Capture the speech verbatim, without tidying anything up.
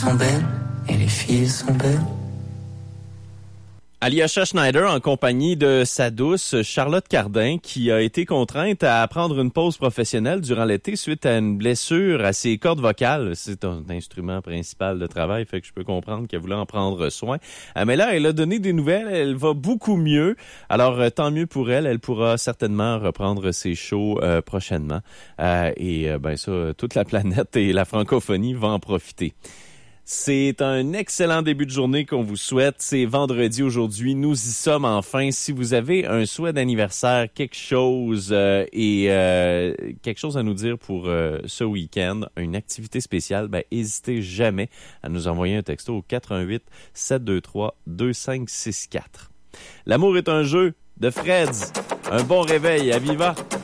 sont belles et les filles sont belles. Alyosha Schneider en compagnie de sa douce Charlotte Cardin qui a été contrainte à prendre une pause professionnelle durant l'été suite à une blessure à ses cordes vocales. C'est un instrument principal de travail, fait que je peux comprendre qu'elle voulait en prendre soin. Mais là, elle a donné des nouvelles, elle va beaucoup mieux. Alors, tant mieux pour elle, elle pourra certainement reprendre ses shows euh, prochainement. Euh, et euh, ben ça, toute la planète et la francophonie vont en profiter. C'est un excellent début de journée qu'on vous souhaite. C'est vendredi aujourd'hui. Nous y sommes enfin. Si vous avez un souhait d'anniversaire, quelque chose euh, et euh, quelque chose à nous dire pour euh, ce week-end, une activité spéciale, ben n'hésitez jamais à nous envoyer un texto au quatre un huit, sept deux trois, deux cinq six quatre. L'amour est un jeu de Freds. Un bon réveil. À Viva!